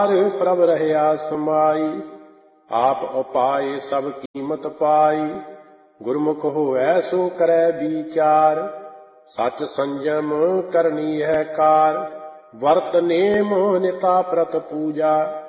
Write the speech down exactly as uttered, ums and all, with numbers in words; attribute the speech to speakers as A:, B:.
A: ਪ੍ਰਭ ਰਹਿਆ ਸਮਾਈ। ਆਪ ਉਪਾਏ ਸਭ ਕੀਮਤ ਪਾਈ। ਗੁਰਮੁਖ ਹੋਵੈ ਸੋ ਕਰੈ ਵਿਚਾਰ। ਸਚ ਸੰਜਮ ਕਰਨੀ ਹੈ ਕਾਰ। ਵਰਤ ਨੇਮ ਨਿਤਾ ਪ੍ਰਤ ਪੂਜਾ।